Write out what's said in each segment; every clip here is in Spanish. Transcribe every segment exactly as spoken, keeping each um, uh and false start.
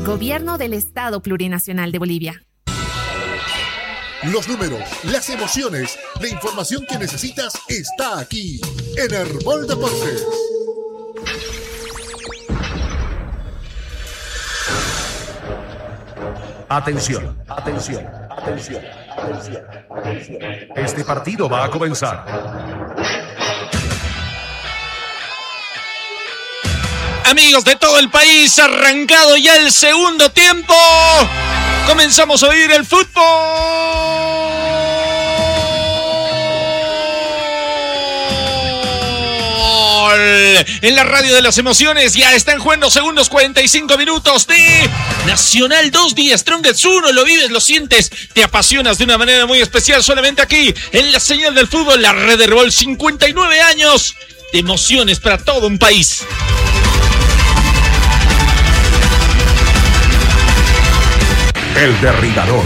Gobierno del Estado Plurinacional de Bolivia. Los números, las emociones, la información que necesitas está aquí en Herbol Deportes. Atención, atención, atención, atención, atención. Este partido va a comenzar. Amigos de todo el país, arrancado ya el segundo tiempo. Comenzamos a oír el fútbol. En la radio de las emociones ya están jugando segundos cuarenta y cinco minutos de Nacional dos, The Strongest uno. Lo vives, lo sientes, te apasionas de una manera muy especial solamente aquí en la señal del fútbol, la red de Herbol. cincuenta y nueve años de emociones para todo un país. El Derribador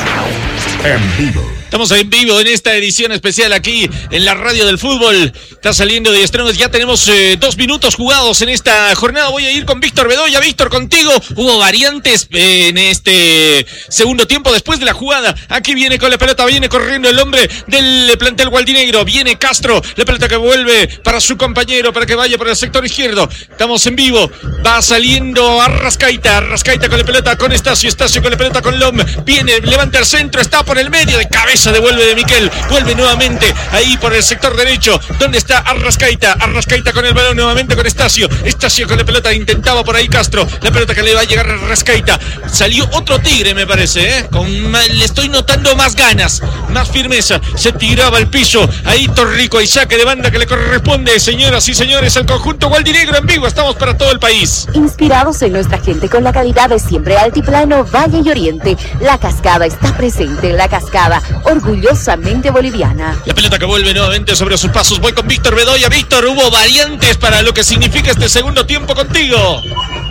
en vivo. Estamos en vivo en esta edición especial aquí en la radio del fútbol. Está saliendo de Strongest. Ya tenemos eh, dos minutos jugados en esta jornada. Voy a ir con Víctor Bedoya. Víctor, contigo. Hubo variantes eh, en este segundo tiempo después de la jugada. Aquí viene con la pelota. Viene corriendo el hombre del plantel gualdinegro. Viene Castro. La pelota que vuelve para su compañero para que vaya por el sector izquierdo. Estamos en vivo. Va saliendo Arrascaita. Arrascaita con la pelota con Estacio. Estacio con la pelota con Lom. Viene, levanta el centro. Está por el medio de cabeza. Devuelve de Miquel, vuelve nuevamente ahí por el sector derecho, donde está Arrascaita, Arrascaita con el balón nuevamente con Estacio, Estacio con la pelota, intentaba por ahí Castro, la pelota que le va a llegar a Arrascaita, salió otro Tigre me parece, ¿eh? Con, le estoy notando más ganas, más firmeza, se tiraba al piso, ahí Torrico y saque de banda que le corresponde, señoras y señores, al conjunto gualdinegro en vivo, estamos para todo el país. Inspirados en nuestra gente con la calidad de siempre altiplano, Valle y Oriente, La Cascada está presente, La Cascada, orgullosamente boliviana. La pelota que vuelve nuevamente sobre sus pasos. Voy con Víctor Bedoya. Víctor, hubo variantes para lo que significa este segundo tiempo contigo.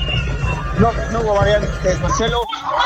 No, no hubo variantes, Marcelo.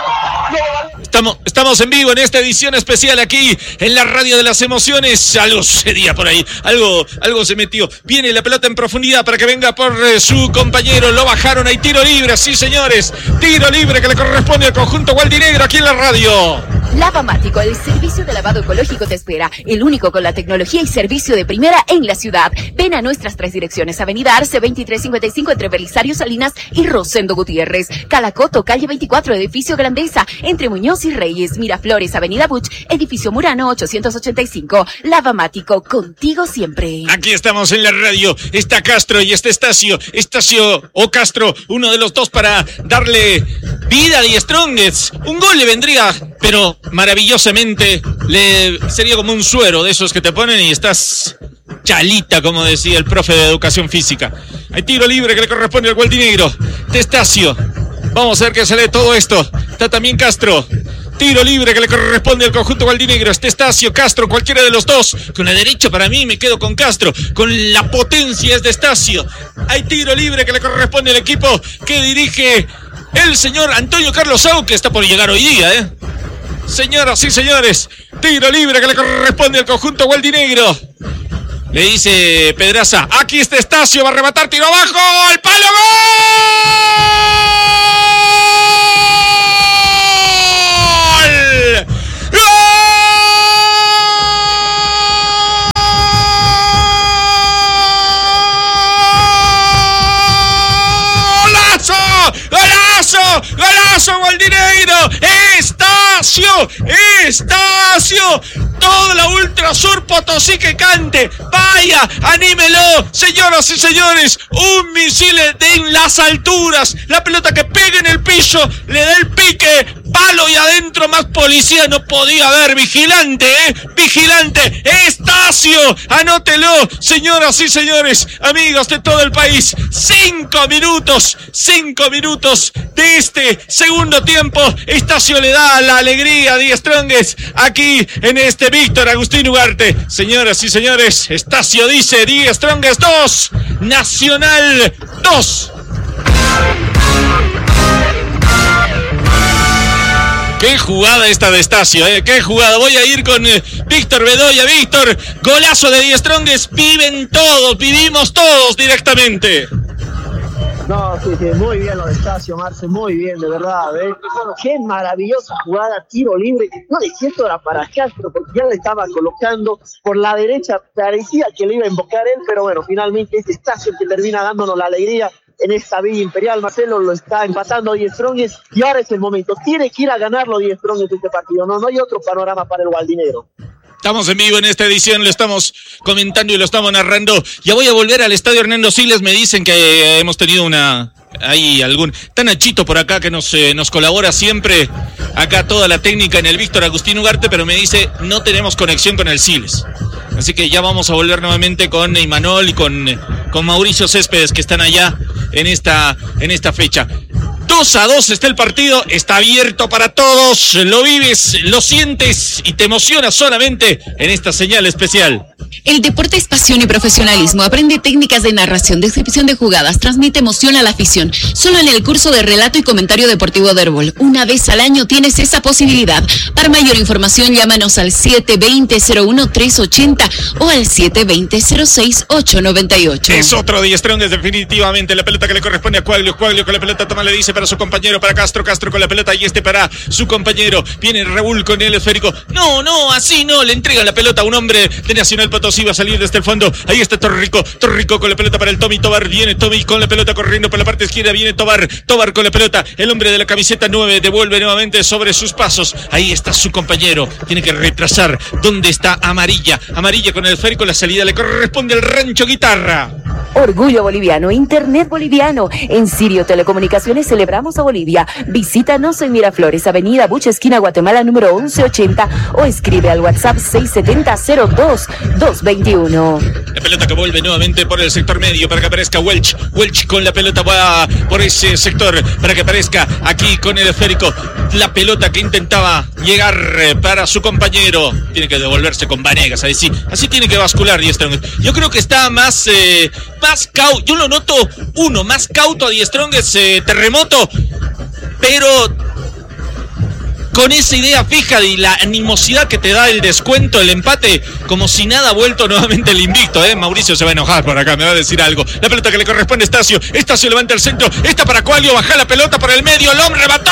Estamos, estamos en vivo en esta edición especial aquí en la radio de las emociones. Algo sucedía por ahí, algo, algo se metió. Viene la pelota en profundidad para que venga por eh, su compañero. Lo bajaron, hay tiro libre, sí señores. Tiro libre que le corresponde al conjunto gualdinegro aquí en la radio. Lavamático, el servicio de lavado ecológico te espera. El único con la tecnología y servicio de primera en la ciudad. Ven a nuestras tres direcciones. Avenida Arce veintitrés cincuenta y cinco entre Belisario Salinas y Rosendo Gutiérrez. Calacoto, calle veinticuatro, edificio Grandeza, entre Muñoz y Reyes. Miraflores, Avenida Buch, edificio Murano ochocientos ochenta y cinco. Lavamático, contigo siempre. Aquí estamos en la radio. Está Castro y está Estacio. Estacio o Castro, uno de los dos para darle vida a Strongest. Un gol le vendría, pero maravillosamente le sería como un suero de esos que te ponen y estás chalita, como decía el profe de educación física. Hay tiro libre que le corresponde al gualdinegro. Testacio. Vamos a ver qué sale de todo esto. Está también Castro. Tiro libre que le corresponde al conjunto gualdinegro. Este Estacio, Castro, cualquiera de los dos. Con la derecha para mí me quedo con Castro. Con la potencia es de Estacio. Hay tiro libre que le corresponde al equipo que dirige el señor Antonio Carlos Sau, que está por llegar hoy día, ¿eh? Señoras y señores, tiro libre que le corresponde al conjunto gualdinegro. Le dice Pedraza, aquí está Estacio, va a rematar, tiro abajo, ¡el palo, gol! ¡Golazo! ¡Golazo! ¡Golazo, gualdinegro! ¡Estacio! ¡Estacio! Toda la Ultra Sur Potosí que cante. Vaya, anímelo, señoras y señores. Un misil en las alturas. La pelota que pega en el piso, le da el pique, palo y adentro más policía no podía haber. Vigilante, eh, vigilante. Estacio, anótelo, señoras y señores, amigos de todo el país. Cinco minutos, cinco minutos de este segundo tiempo. Estacio le da la alegría a The Strongest aquí en este Víctor Agustín Ugarte. Señoras y señores, Estacio dice The Strongest dos, Nacional dos. Qué jugada esta de Estacio, eh, qué jugada. Voy a ir con eh, Víctor Bedoya. Víctor, golazo de The Strongest. Viven todos, vivimos todos directamente. No, No, sí, sí, muy bien lo de Estacio, Marce, muy bien, de verdad, ¿eh? Qué maravillosa jugada, tiro libre. No le siento la para Castro, porque ya le estaba colocando por la derecha, parecía que le iba a invocar él, pero bueno, finalmente es Estacio que termina dándonos la alegría en esta Villa Imperial. Marcelo, lo está empatando Die Strongest y ahora es el momento. Tiene que ir a ganarlo Die Strongest este partido, no, no hay otro panorama para el Gualdinegro. Estamos en vivo en esta edición, lo estamos comentando y lo estamos narrando. Ya voy a volver al estadio Hernando Siles, me dicen que hemos tenido una... Hay algún... Está Nachito por acá que nos, eh, nos colabora siempre. Acá toda la técnica en el Víctor Agustín Ugarte, pero me dice no tenemos conexión con el Siles. Así que ya vamos a volver nuevamente con Imanol y con, con Mauricio Céspedes, que están allá en esta, en esta fecha. dos a dos está el partido, está abierto para todos, lo vives, lo sientes y te emocionas solamente en esta señal especial. El deporte es pasión y profesionalismo. Aprende técnicas de narración, descripción de jugadas, transmite emoción a la afición. Solo en el curso de relato y comentario deportivo de Herbol. Una vez al año tienes esa posibilidad. Para mayor información, llámanos al siete veinte, cero uno, tres ochenta o al siete veinte, cero seis, ocho noventa y ocho. Es otro Die Strongest, definitivamente. La pelota que le corresponde a Cuaglio. Cuaglio con la pelota toma, le dice para su compañero, para Castro. Castro con la pelota y este para su compañero. Viene Raúl con el esférico. No, no, así no. Le entrega la pelota a un hombre de Nacional Potosí. Va a salir desde el fondo. Ahí está Torrico. Torrico con la pelota para el Tommy Tobar. Viene Tommy con la pelota corriendo por la parte izquierda. Viene Tobar. Tobar con la pelota. El hombre de la camiseta nueve devuelve nuevamente sobre sus pasos. Ahí está su compañero. Tiene que retrasar. ¿Dónde está Amarilla? Amarilla con el esférico. La salida le corresponde al Rancho Guitarra. Orgullo boliviano, Internet boliviano. En Sirio Telecomunicaciones celebramos a Bolivia. Visítanos en Miraflores, Avenida Bucha, esquina Guatemala, número once ochenta, o escribe al WhatsApp seis setenta, cero dos, dos veintiuno. La pelota que vuelve nuevamente por el sector medio para que aparezca Welch. Welch con la pelota va por ese sector para que aparezca aquí con el esférico. La pelota que intentaba llegar para su compañero. Tiene que devolverse con Vanegas. Así, así tiene que bascular Die Strongest. Yo creo que está más... Eh, más cauto, yo lo noto uno, más cauto a Die Strongest, eh, Terremoto, pero con esa idea fija y la animosidad que te da el descuento, el empate, como si nada ha vuelto nuevamente el invicto, ¿eh? Mauricio se va a enojar por acá, me va a decir algo. La pelota que le corresponde a Estacio, Estacio levanta el centro, esta para Cuaglio, baja la pelota por el medio, el hombre remató,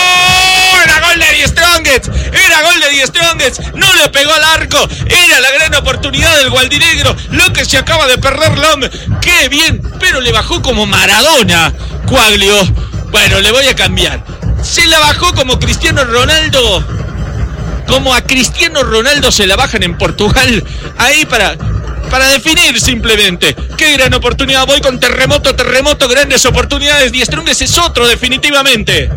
era gol de Die Strongest, era gol de Die Strongest, no le pegó al arco, era la gran oportunidad del Gualdinegro, lo que se acaba de perder Lom, qué bien, pero le bajó como Maradona, Cuaglio. Bueno, le voy a cambiar. Se la bajó como Cristiano Ronaldo. Como a Cristiano Ronaldo se la bajan en Portugal. Ahí para, para definir simplemente. Qué gran oportunidad. Voy con Terremoto, Terremoto, grandes oportunidades. Die Strongest es otro definitivamente.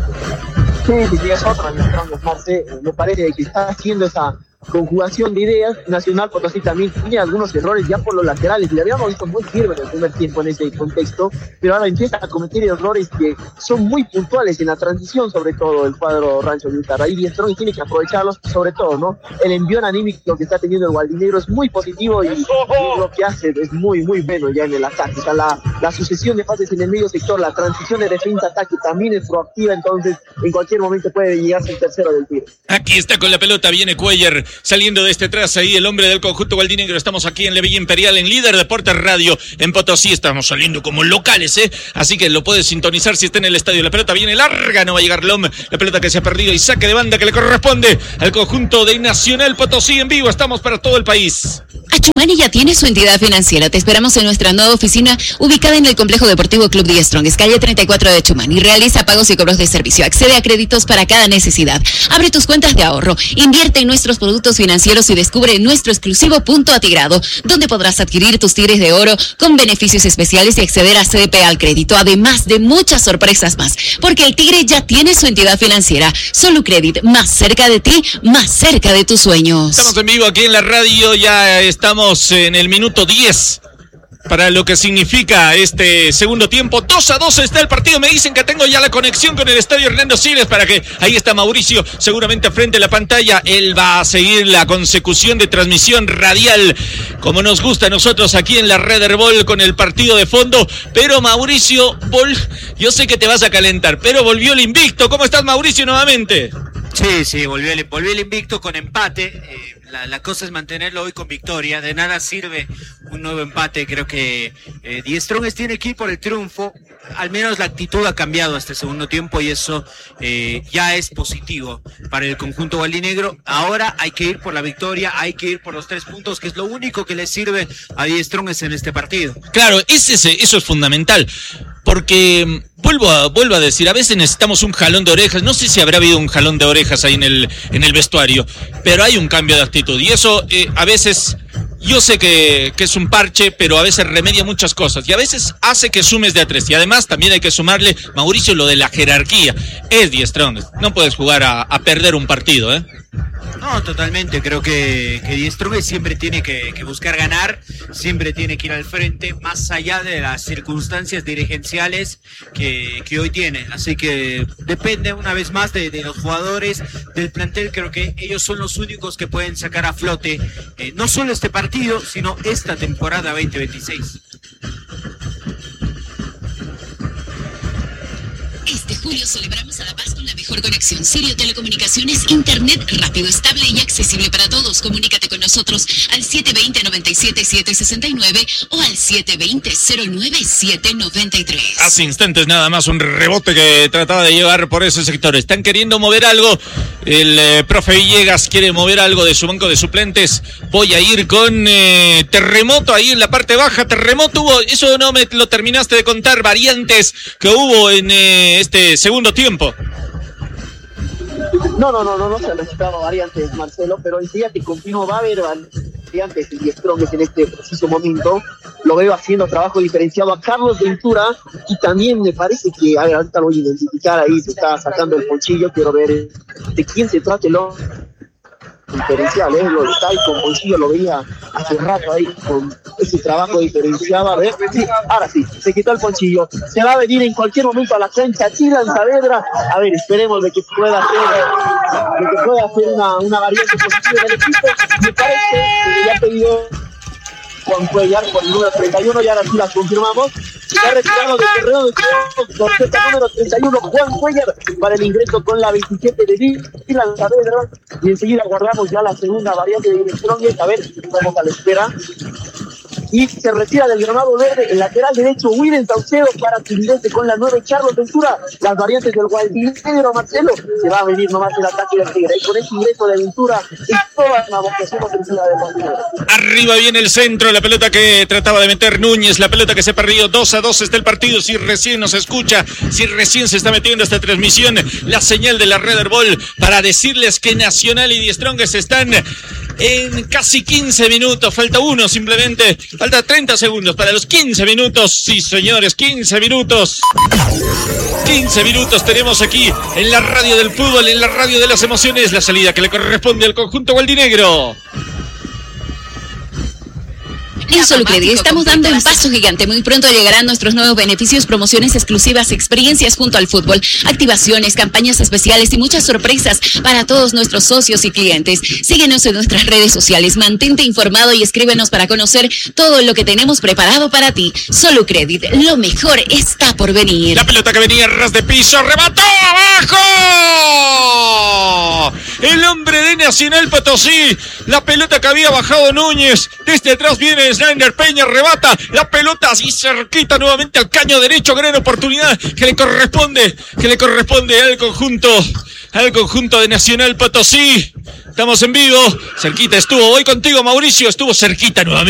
Sí, sí, es otro Die Strongest, Marce. Me parece que está haciendo esa conjugación de ideas. Nacional Potosí también tiene algunos errores ya por los laterales, y le habíamos visto muy firme en el primer tiempo en ese contexto, pero ahora empieza a cometer errores que son muy puntuales en la transición, sobre todo el cuadro Rancho Guitarra, y Die Strongest tiene que aprovecharlos, sobre todo, ¿no? El envión anímico que está teniendo el Gualdinegro es muy positivo, y, y lo que hace es muy, muy bueno ya en el ataque. O sea, la, la sucesión de pases en el medio sector, la transición de defensa-ataque también es proactiva, entonces en cualquier momento puede llegarse el tercero del tiro. Aquí está con la pelota, viene Cuellar saliendo de este tras ahí, el hombre del conjunto Gualdinegro. Estamos aquí en la Villa Imperial, en Líder Deportes Radio, en Potosí. Estamos saliendo como locales, ¿eh? Así que lo puedes sintonizar si está en el estadio. La pelota viene larga, no va a llegar Lom. La pelota que se ha perdido y saque de banda que le corresponde al conjunto de Nacional Potosí en vivo. Estamos para todo el país. Achumani ya tiene su entidad financiera. Te esperamos en nuestra nueva oficina ubicada en el Complejo Deportivo Club Die Strongest, calle treinta y cuatro de Achumani. Realiza pagos y cobros de servicio. Accede a créditos para cada necesidad. Abre tus cuentas de ahorro. Invierte en nuestros productos financieros y descubre nuestro exclusivo punto atigrado, donde podrás adquirir tus tigres de oro con beneficios especiales y acceder a C D P al crédito, además de muchas sorpresas más. Porque el Tigre ya tiene su entidad financiera. Solo Credit, más cerca de ti, más cerca de tus sueños. Estamos en vivo aquí en la radio, ya estamos en el minuto diez para lo que significa este segundo tiempo. dos a dos está el partido. Me dicen que tengo ya la conexión con el estadio Hernando Siles para que ahí está Mauricio seguramente frente a la pantalla. Él va a seguir la consecución de transmisión radial como nos gusta a nosotros aquí en la red Herbol con el partido de fondo. Pero Mauricio, vol... yo sé que te vas a calentar, pero volvió el invicto. ¿Cómo estás, Mauricio, nuevamente? Sí, sí, volvió el, volvió el invicto con empate. Eh, la, la cosa es mantenerlo hoy con victoria. De nada sirve un nuevo empate. Creo que eh, Die Strongest tiene que ir por el triunfo. Al menos la actitud ha cambiado hasta el segundo tiempo y eso eh, ya es positivo para el conjunto gualdinegro. Ahora hay que ir por la victoria, hay que ir por los tres puntos, que es lo único que le sirve a Die Strongest en este partido. Claro, ese, eso es fundamental. Porque vuelvo a, vuelvo a decir, a veces necesitamos un jalón de orejas. No sé si habrá habido un jalón de orejas ahí en el, en el vestuario, pero hay un cambio de actitud. Y eso eh, a veces, yo sé que, que es un parche, pero a veces remedia muchas cosas. Y a veces hace que sumes de a tres. Y además también hay que sumarle, Mauricio, lo de la jerarquía. Es Die Strongest. No puedes jugar a, a perder un partido, ¿eh? No, totalmente, creo que, que Die Strongest siempre tiene que, que buscar ganar, siempre tiene que ir al frente, más allá de las circunstancias dirigenciales que, que hoy tiene, así que depende una vez más de, de los jugadores, del plantel. Creo que ellos son los únicos que pueden sacar a flote, eh, no solo este partido, sino esta temporada veinte veintiséis. Este julio celebramos a La Paz con la mejor conexión. Sirio Telecomunicaciones, internet rápido, estable y accesible para todos. Comunícate con nosotros al siete dos cero, nueve siete siete seis nueve o al siete dos cero, cero nueve siete nueve tres. Hace instantes nada más un rebote que trataba de llevar por ese sector. Están queriendo mover algo. El eh, profe Villegas quiere mover algo de su banco de suplentes. Voy a ir con eh, Terremoto ahí en la parte baja. Terremoto hubo, eso no me lo terminaste de contar, variantes que hubo en eh, este segundo tiempo. No, no, no, no, no se han registrado variantes, Marcelo, pero el día que continuo va a haber variantes de Die Strongest en este preciso momento. Lo veo haciendo trabajo diferenciado a Carlos Ventura y también me parece que, a ver, ahorita lo voy a identificar ahí, se está sacando el ponchillo, quiero ver de quién se trata el hombre diferencial, ¿eh? Lo está ahí con Ponchillo, lo veía hace rato ahí con ese trabajo diferenciado. A ver, sí, ahora sí, se quitó el Ponchillo, se va a venir en cualquier momento a la cancha Chilan Saavedra. A ver, esperemos de que pueda hacer de que pueda hacer una, una variante positiva del equipo. Me parece que ya ha pedido Juan Cuellar por el número treinta y uno, y ahora sí la confirmamos. Se ha retirado del terreno de juego tarjeta número treinta y uno, Juan Cuellar, para el ingreso con la veintisiete de Dylan Saavedra. Y enseguida guardamos ya la segunda variante de Die Strongest. A ver, estamos a la espera. Y se retira del granado verde el lateral derecho Willen Saucedo para que ingrese con la nueve Carlos Ventura. Las variantes del gualdinegro, Marcelo, se va a venir nomás el ataque del Tigre. Y con ese ingreso de Ventura y todas las vocaciones ofensivas del gualdinegro. Arriba viene el centro, la pelota que trataba de meter Núñez, la pelota que se perdió. Dos a dos está el partido. Si recién nos escucha, si recién se está metiendo esta transmisión, la señal de la Red Herbol para decirles que Nacional y Die Strongest están en casi quince minutos. Falta uno simplemente. Falta treinta segundos para los quince minutos. Sí, señores, quince minutos. quince minutos tenemos aquí en la radio del fútbol, en la radio de las emociones. La salida que le corresponde al conjunto gualdinegro. En Solucredit estamos dando un paso gigante. Muy pronto llegarán nuestros nuevos beneficios, promociones exclusivas, experiencias junto al fútbol, activaciones, campañas especiales y muchas sorpresas para todos nuestros socios y clientes. Síguenos en nuestras redes sociales, mantente informado y escríbenos para conocer todo lo que tenemos preparado para ti. Solucredit, lo mejor está por venir. La pelota que venía a ras de piso, remató abajo. El hombre de Nacional Potosí, la pelota que había bajado Núñez, desde atrás viene Snander Peña, rebata la pelota así cerquita nuevamente al caño derecho. Gran oportunidad que le corresponde, que le corresponde al conjunto, al conjunto de Nacional Potosí. Estamos en vivo, cerquita estuvo, voy contigo Mauricio, estuvo cerquita nuevamente.